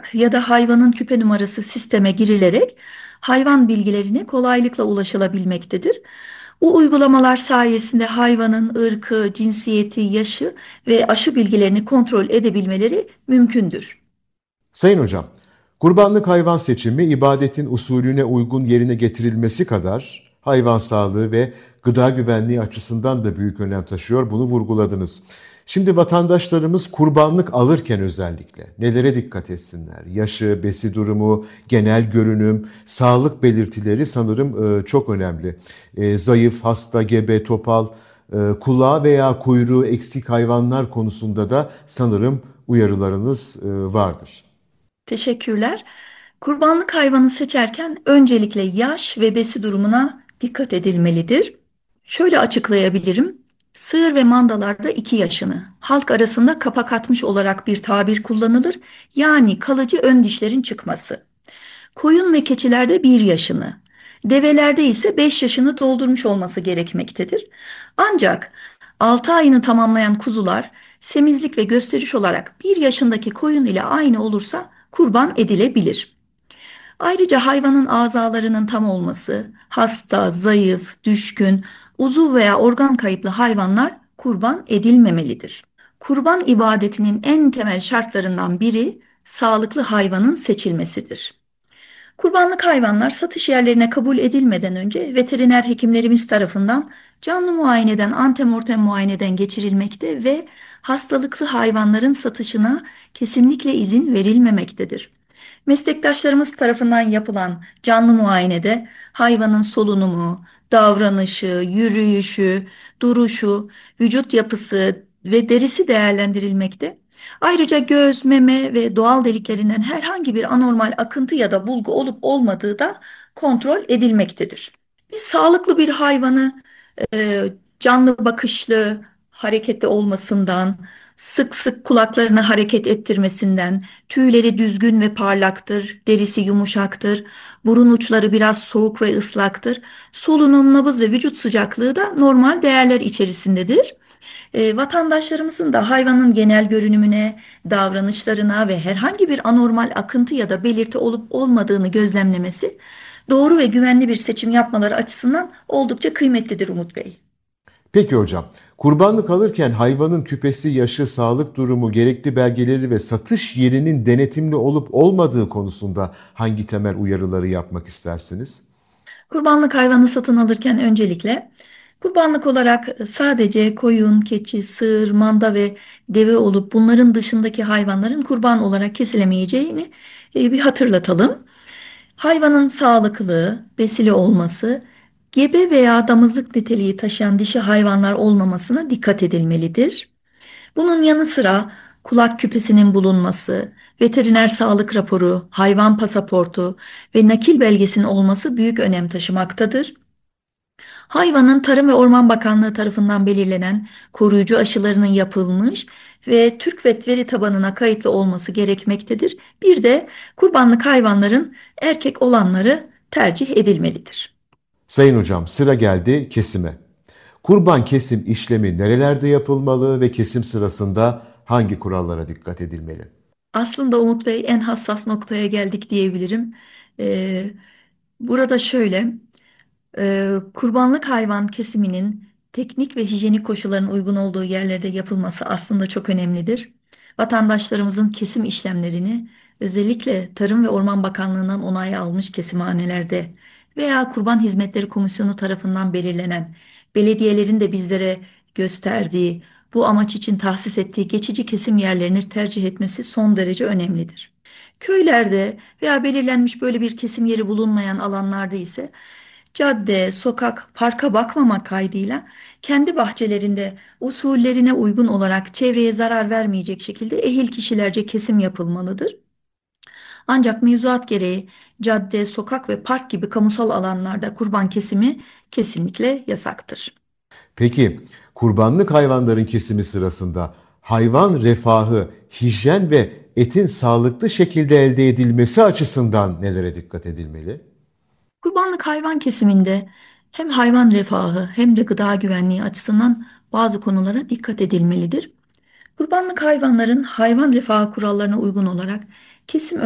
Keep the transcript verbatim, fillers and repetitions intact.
olarak ya da hayvanın küpe numarası sisteme girilerek hayvan bilgilerine kolaylıkla ulaşılabilmektedir. Bu uygulamalar sayesinde hayvanın ırkı, cinsiyeti, yaşı ve aşı bilgilerini kontrol edebilmeleri mümkündür. Sayın hocam, kurbanlık hayvan seçimi ibadetin usulüne uygun yerine getirilmesi kadar hayvan sağlığı ve gıda güvenliği açısından da büyük önem taşıyor. Bunu vurguladınız. Şimdi vatandaşlarımız kurbanlık alırken özellikle nelere dikkat etsinler? Yaşı, besi durumu, genel görünüm, sağlık belirtileri sanırım e, çok önemli. E, zayıf, hasta, gebe, topal, e, kulağı veya kuyruğu eksik hayvanlar konusunda da sanırım uyarılarınız e, vardır. Teşekkürler. Kurbanlık hayvanı seçerken öncelikle yaş ve besi durumuna dikkat edilmelidir. Şöyle açıklayabilirim. Sığır ve mandalarda iki yaşını, halk arasında kapak atmış olarak bir tabir kullanılır. Yani kalıcı ön dişlerin çıkması. Koyun ve keçilerde bir yaşını, develerde ise beş yaşını doldurmuş olması gerekmektedir. Ancak altı ayını tamamlayan kuzular semizlik ve gösteriş olarak bir yaşındaki koyun ile aynı olursa kurban edilebilir. Ayrıca hayvanın azalarının tam olması, hasta, zayıf, düşkün, uzuv veya organ kayıplı hayvanlar kurban edilmemelidir. Kurban ibadetinin en temel şartlarından biri sağlıklı hayvanın seçilmesidir. Kurbanlık hayvanlar satış yerlerine kabul edilmeden önce veteriner hekimlerimiz tarafından canlı muayeneden, antemortem muayeneden geçirilmekte ve hastalıklı hayvanların satışına kesinlikle izin verilmemektedir. Meslektaşlarımız tarafından yapılan canlı muayenede hayvanın solunumu, davranışı, yürüyüşü, duruşu, vücut yapısı ve derisi değerlendirilmekte. Ayrıca göz, meme ve doğal deliklerinden herhangi bir anormal akıntı ya da bulgu olup olmadığı da kontrol edilmektedir. Biz sağlıklı bir hayvanı e, canlı bakışlı, hareketli olmasından, sık sık kulaklarını hareket ettirmesinden, tüyleri düzgün ve parlaktır, derisi yumuşaktır, burun uçları biraz soğuk ve ıslaktır, solunum, nabız ve vücut sıcaklığı da normal değerler içerisindedir. E, vatandaşlarımızın da hayvanın genel görünümüne, davranışlarına ve herhangi bir anormal akıntı ya da belirti olup olmadığını gözlemlemesi, doğru ve güvenli bir seçim yapmaları açısından oldukça kıymetlidir Umut Bey. Peki hocam, kurbanlık alırken hayvanın küpesi, yaşı, sağlık durumu, gerekli belgeleri ve satış yerinin denetimli olup olmadığı konusunda hangi temel uyarıları yapmak istersiniz? Kurbanlık hayvanı satın alırken öncelikle kurbanlık olarak sadece koyun, keçi, sığır, manda ve deve olup bunların dışındaki hayvanların kurban olarak kesilemeyeceğini e, bir hatırlatalım. Hayvanın sağlıklı, besili olması, gebe veya damızlık niteliği taşıyan dişi hayvanlar olmamasına dikkat edilmelidir. Bunun yanı sıra kulak küpesinin bulunması, veteriner sağlık raporu, hayvan pasaportu ve nakil belgesinin olması büyük önem taşımaktadır. Hayvanın Tarım ve Orman Bakanlığı tarafından belirlenen koruyucu aşılarının yapılmış ve TÜRKVET veri tabanına kayıtlı olması gerekmektedir. Bir de kurbanlık hayvanların erkek olanları tercih edilmelidir. Sayın hocam, sıra geldi kesime. Kurban kesim işlemi nerelerde yapılmalı ve kesim sırasında hangi kurallara dikkat edilmeli? Aslında Umut Bey en hassas noktaya geldik diyebilirim. Ee, burada şöyle. Ee, kurbanlık hayvan kesiminin teknik ve hijyenik koşulların uygun olduğu yerlerde yapılması aslında çok önemlidir. Vatandaşlarımızın kesim işlemlerini özellikle Tarım ve Orman Bakanlığı'ndan onay almış kesimhanelerde veya Kurban Hizmetleri Komisyonu tarafından belirlenen belediyelerin de bizlere gösterdiği bu amaç için tahsis ettiği geçici kesim yerlerini tercih etmesi son derece önemlidir. Köylerde veya belirlenmiş böyle bir kesim yeri bulunmayan alanlarda ise cadde, sokak, parka bakmamak kaydıyla kendi bahçelerinde usullerine uygun olarak çevreye zarar vermeyecek şekilde ehil kişilerce kesim yapılmalıdır. Ancak mevzuat gereği cadde, sokak ve park gibi kamusal alanlarda kurban kesimi kesinlikle yasaktır. Peki, kurbanlık hayvanların kesimi sırasında hayvan refahı, hijyen ve etin sağlıklı şekilde elde edilmesi açısından nelere dikkat edilmeli? Kurbanlık hayvan kesiminde hem hayvan refahı hem de gıda güvenliği açısından bazı konulara dikkat edilmelidir. Kurbanlık hayvanların hayvan refahı kurallarına uygun olarak kesim